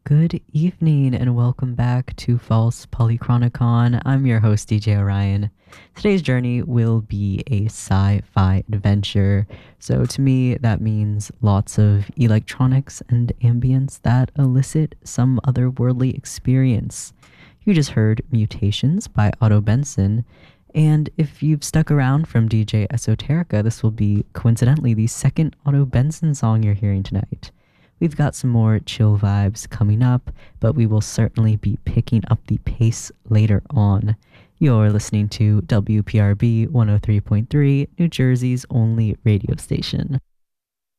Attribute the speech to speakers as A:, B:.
A: Good evening and welcome back to False Polychronicon. I'm your host, DJ Orion. Today's journey will be a sci fi adventure. So, to me, that means lots of electronics and ambience that elicit some otherworldly experience. You just heard Mutations by Otto Benson. And if you've stuck around from DJ Esoterica, this will be coincidentally the second Otto Benson song you're hearing tonight. We've got some more chill vibes coming up, but we will certainly be picking up the pace later on. You're listening to WPRB 103.3, New Jersey's only radio station.